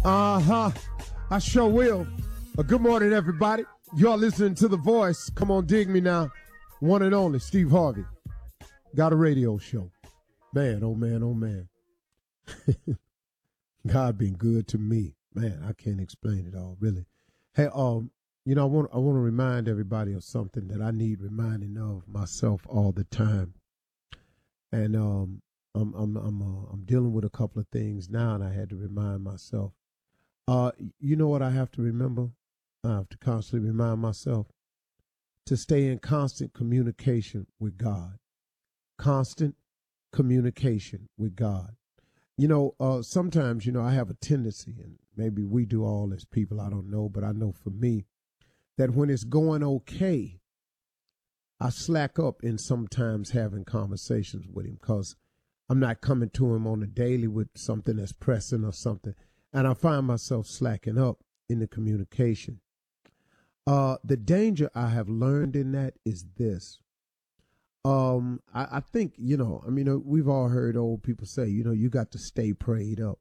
Uh-huh. I sure will. Good morning, everybody. Y'all listening to The Voice. Come on, dig me now. One and only, Steve Harvey. Got a radio show. Man, oh man, oh man. God been good to me. Man, I can't explain it all, really. Hey, I want to remind everybody of something that I need reminding of myself all the time. And I'm dealing with a couple of things now, and I had to remind myself. You know what I have to remember? I have to constantly remind myself to stay in constant communication with God. Constant communication with God. Sometimes, I have a tendency, and maybe we do all as people, I don't know, but I know for me, that when it's going okay, I slack up in sometimes having conversations with him because I'm not coming to him on a daily with something that's pressing or something. And I find myself slacking up in the communication. The danger I have learned in that is this. I think, we've all heard old people say, you got to stay prayed up,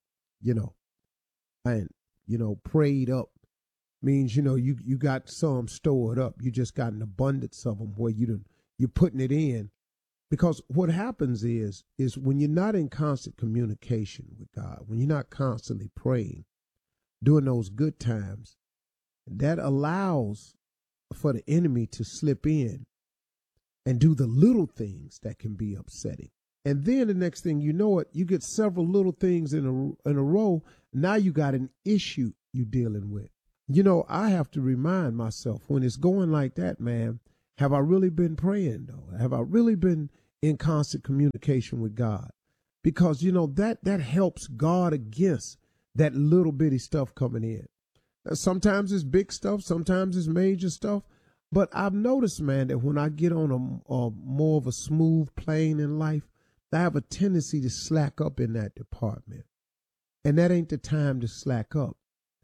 and, prayed up means, you got some stored up. You just got an abundance of them where you're putting it in. Because what happens is when you're not in constant communication with God, when you're not constantly praying, during those good times, that allows for the enemy to slip in and do the little things that can be upsetting. And then the next thing you know it, you get several little things in a row. Now you got an issue you're dealing with. I have to remind myself when it's going like that, man, have I really been praying, though? Have I really been in constant communication with God? Because, that helps guard against that little bitty stuff coming in. Sometimes it's big stuff, sometimes it's major stuff. But I've noticed, man, that when I get on a more of a smooth plane in life, I have a tendency to slack up in that department. And that ain't the time to slack up.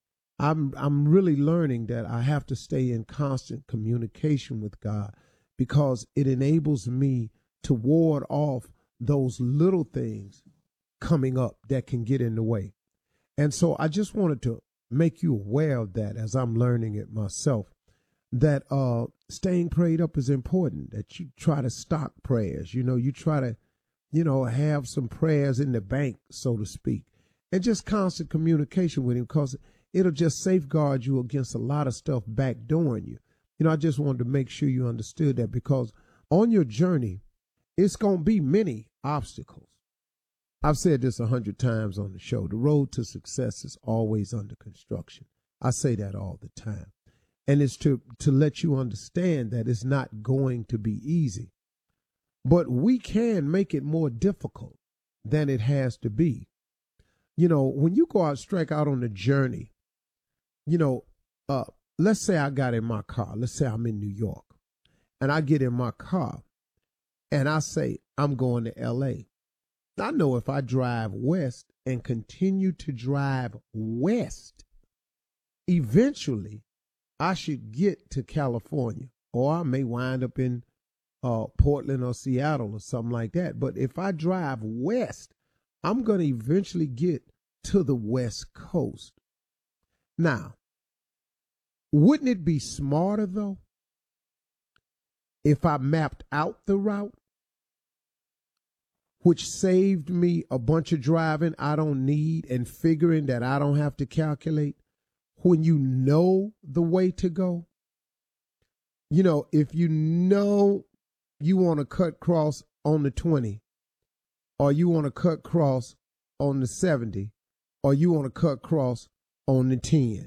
I'm really learning that I have to stay in constant communication with God because it enables me to ward off those little things coming up that can get in the way. And so I just wanted to make you aware of that as I'm learning it myself, that staying prayed up is important, that you try to stock prayers. You try to, have some prayers in the bank, so to speak, and just constant communication with him because it'll just safeguard you against a lot of stuff backdooring you. I just wanted to make sure you understood that because on your journey, it's going to be many obstacles. I've said this 100 times on the show. The road to success is always under construction. I say that all the time. And it's to let you understand that it's not going to be easy. But we can make it more difficult than it has to be. When you go out, strike out on the journey, let's say I got in my car. Let's say I'm in New York and I get in my car and I say, I'm going to L.A. I know if I drive west and continue to drive west, eventually I should get to California, or I may wind up in Portland or Seattle or something like that. But if I drive west, I'm going to eventually get to the West Coast. Now, wouldn't it be smarter, though, if I mapped out the route, which saved me a bunch of driving I don't need and figuring that I don't have to calculate? When you know the way to go, if you know you want to cut cross on the 20, or you want to cut cross on the 70, or you want to cut cross on the 10,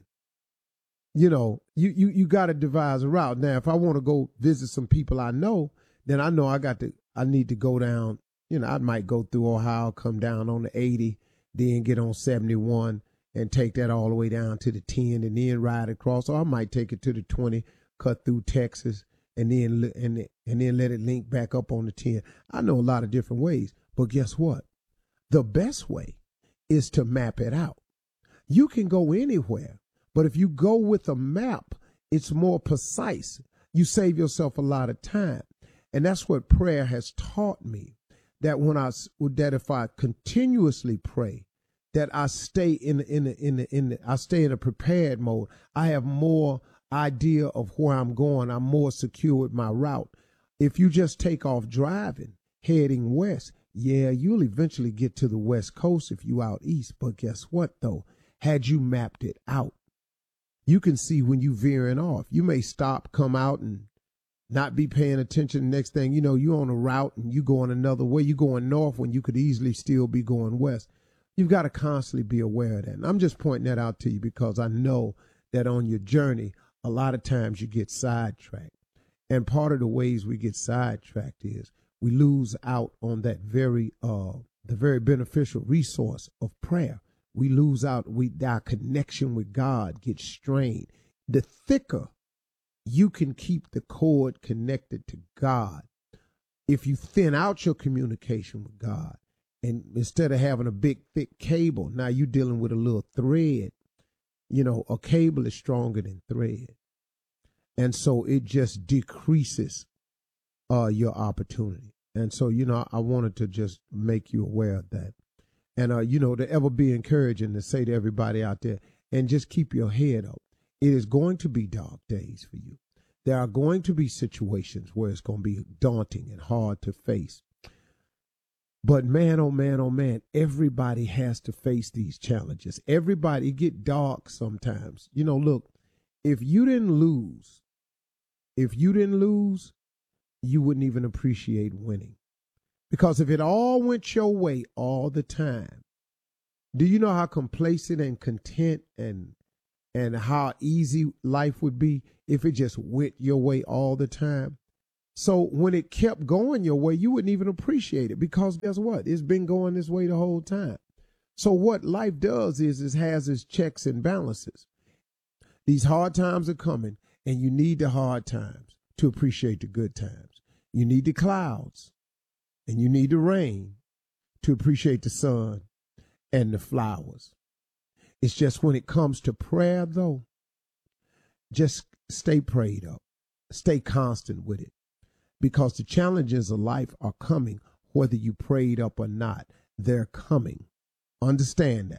you got to devise a route. Now, if I want to go visit some people I know, then I know I need to go down. I might go through Ohio, come down on the 80, then get on 71 and take that all the way down to the 10 and then ride across. Or I might take it to the 20, cut through Texas, and then let it link back up on the 10. I know a lot of different ways, but guess what? The best way is to map it out. You can go anywhere, but if you go with a map, it's more precise. You save yourself a lot of time. And that's what prayer has taught me, that if I continuously pray, that I stay I stay in a prepared mode. I have more idea of where I'm going. I'm more secure with my route. If you just take off driving, heading west, yeah, you'll eventually get to the West Coast if you out east. But guess what though? Had you mapped it out, you can see when you veering off. You may stop, come out, and not be paying attention. Next thing you know, you're on a route and you going another way. You going north when you could easily still be going west. You've got to constantly be aware of that. And I'm just pointing that out to you because I know that on your journey, a lot of times you get sidetracked. And part of the ways we get sidetracked is we lose out on that the very beneficial resource of prayer. We lose out. Our connection with God gets strained. The thicker you can keep the cord connected to God, if you thin out your communication with God, and instead of having a big, thick cable, now you're dealing with a little thread. A cable is stronger than thread. And so it just decreases your opportunity. And so, I wanted to just make you aware of that. And, to ever be encouraging to say to everybody out there, and just keep your head up. It is going to be dark days for you. There are going to be situations where it's going to be daunting and hard to face. But man, oh man, oh man, everybody has to face these challenges. Everybody get dark sometimes. Look, if you didn't lose, you wouldn't even appreciate winning. Because if it all went your way all the time, do you know how complacent and content and how easy life would be if it just went your way all the time? So when it kept going your way, you wouldn't even appreciate it because guess what? It's been going this way the whole time. So what life does is has its checks and balances. These hard times are coming, and you need the hard times to appreciate the good times. You need the clouds and you need the rain to appreciate the sun and the flowers. It's just when it comes to prayer, though, just stay prayed up. Stay constant with it. Because the challenges of life are coming, whether you prayed up or not. They're coming. Understand that.